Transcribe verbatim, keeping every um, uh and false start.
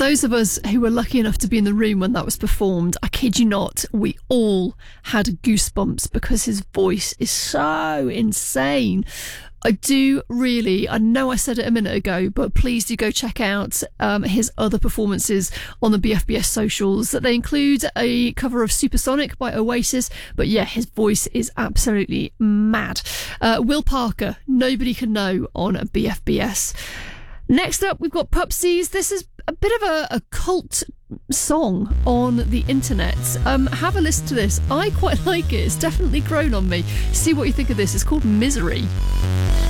those of us who were lucky enough to be in the room when that was performed, I kid you not, we all had goosebumps because his voice is so insane. I do really, I know I said it a minute ago, but please do go check out um, his other performances on the B F B S socials. They include a cover of Supersonic by Oasis, but yeah, his voice is absolutely mad. Uh, Will Parker, Nobody Can Know on B F B S. Next up, we've got Pupsies. This is a bit of a, a cult song on the internet. Um, have a listen to this. I quite like it. It's definitely grown on me. See what you think of this. It's called Misery.